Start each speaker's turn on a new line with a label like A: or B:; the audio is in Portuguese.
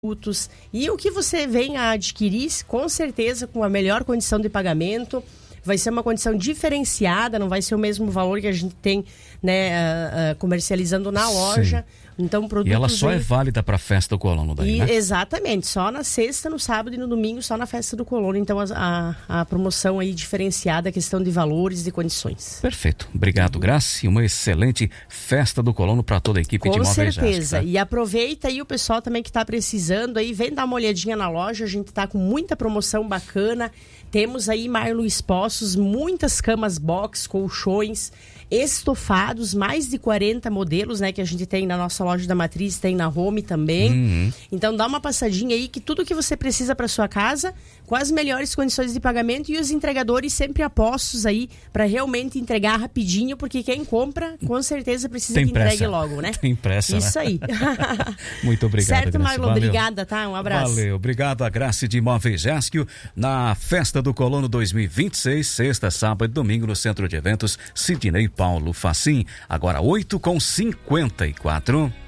A: E o que você vem a adquirir, com certeza, com a melhor condição de pagamento, vai ser uma condição diferenciada, não vai ser o mesmo valor que a gente tem, né, comercializando na loja.
B: Sim.
A: Então, produtos.
B: E ela só é válida para a Festa do Colono daí, né?
A: Exatamente, só na sexta, no sábado e no domingo, só na Festa do Colono. Então, a promoção aí diferenciada, a questão de valores e condições.
B: Perfeito. Obrigado, Graça. E uma excelente Festa do Colono para toda a equipe de Móveis Jasque. Com certeza.
A: Tá? E aproveita aí o pessoal também que está precisando aí, vem dar uma olhadinha na loja. A gente está com muita promoção bacana. Temos aí, Marlo Expostos, muitas camas box, colchões, estofados, mais de 40 modelos, né, que a gente tem na nossa loja da Matriz, tem na Home também. Então dá uma passadinha aí, que tudo que você precisa para sua casa, com as melhores condições de pagamento, e os entregadores sempre apostos aí para realmente entregar rapidinho, porque quem compra com certeza precisa
B: tem
A: que
B: pressa.
A: Entregue logo, né?
B: Tem pressa,
A: isso, né? Aí.
B: Muito obrigado,
A: certo, Marlon, obrigada, tá? Um abraço.
B: Valeu, obrigado a Graça de Móveis Jasque na Festa do Colono 2026, sexta, sábado e domingo no Centro de Eventos Sidney Paulo Facim. Agora 8h54.